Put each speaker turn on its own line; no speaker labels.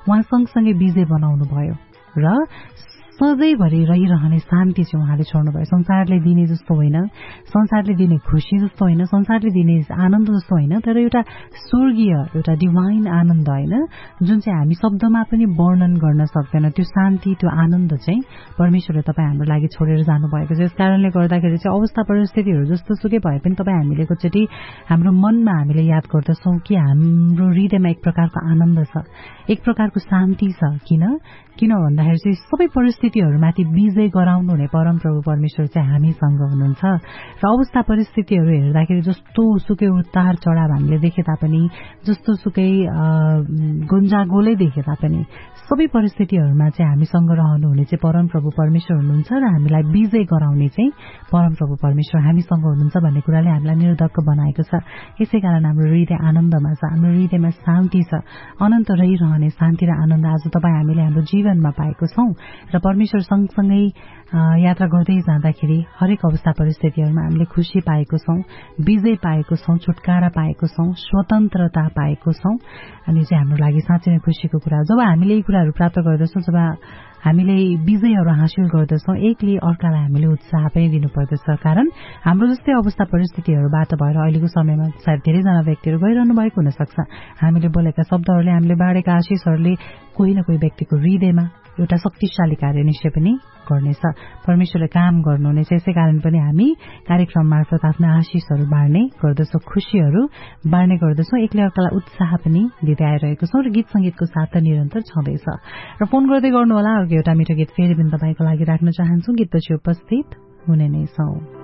उहाँ सँगसँगै विजय बनाउनु भयो र सधैँभरि रहिरहने शान्ति चाहिँ उहाँले छोड्नुभयो। संसारले दिने जस्तो होइन, संसारले दिने खुसी जस्तो होइन, संसारले दिने आनन्द जस्तो होइन, तर एउटा स्वर्गीय एउटा डिभाइन आनन्द होइन, जुन चाहिँ हामी शब्दमा पनि वर्णन गर्न सक्दैन। त्यो शान्ति, त्यो आनन्द चाहिँ परमेश्वरले तपाईँ हाम्रो लागि छोडेर जानुभएको छ। यस कारणले गर्दाखेरि चाहिँ अवस्था परिस्थितिहरू जस्तो सुकै भए पनि तपाईँ हामीले एकचोटि हाम्रो मनमा हामीले याद गर्दछौँ कि हाम्रो हृदयमा एक प्रकारको आनन्द छ, एक प्रकारको शान्ति छ। किन भन्दाखेरि चाहिँ सबै परिस्थितिहरूमाथि विजय गराउनु हुने परमप्रभु परमेश्वर चाहिँ हामीसँग हुनुहुन्छ। र अवस्था परिस्थितिहरू हेर्दाखेरि जस्तो सुकै उतार चढाव हामीले देखे तापनि, जस्तो सुकै गुन्जागोलै देखे तापनि, सबै परिस्थितिहरूमा चाहिँ हामीसँग रहनुहुने चाहिँ परमप्रभु परमेश्वर हुनुहुन्छ र हामीलाई विजय गराउने चाहिँ परमप्रभु परमेश्वर हामीसँग हुनुहुन्छ भन्ने कुराले हामीलाई निर्धक्क बनाएको छ। यसैकारण हाम्रो हृदय आनन्दमा छ, हाम्रो हृदयमा शान्ति छ, अनन्त रहिरहने शान्ति र आनन्द आज तपाईँ हामीले हाम्रो जीवनमा पाएको छौं। र परमेश्वर सँगसँगै यात्रा गर्दै जाँदाखेरि हरेक अवस्था परिस्थितिहरूमा हामीले खुशी पाएको छौं, विजय पाएको छौं, छुटकारा पाएको छौं, स्वतन्त्रता पाएको छौं। अनि चाहिँ हाम्रो लागि साँच्चै नै खुशीको कुरा हो। जब हामीले यी कुराहरू प्राप्त गर्दछौँ, जब हामीले विजयहरू हासिल गर्दछौँ, एकले अर्कालाई हामीले उत्साह पनि दिनुपर्दछ। कारण हाम्रो जस्तै अवस्था परिस्थितिहरूबाट भएर अहिलेको समयमा सायद धेरैजना व्यक्तिहरू गइरहनु भएको हुन सक्छ। हामीले बोलेका शब्दहरूले, हामीले बाँडेका आशिषहरूले कोही न कोही व्यक्तिको हृदयमा एउटा शक्तिशाली कार्य निश्चय पनि गर्नेछ। परमेश्वरले काम गर्नुहुनेछ। यसै कारण पनि हामी कार्यक्रम मार्फत आफ्ना आशिषहरू बाँड्ने गर्दछौँ, खुशीहरू बाँड्ने गर्दछौँ, एकले अर्कालाई उत्साह पनि दिँदै आइरहेको छौँ। र गीत संगीतको साथ त निरन्तर छँदैछ। र फोन गर्दै गर्नुहोला। अर्को एउटा मिठो गीत फेरि पनि तपाईँको लागि राख्न चाहन्छु। गीतपछि उपस्थित हुने नै छौँ।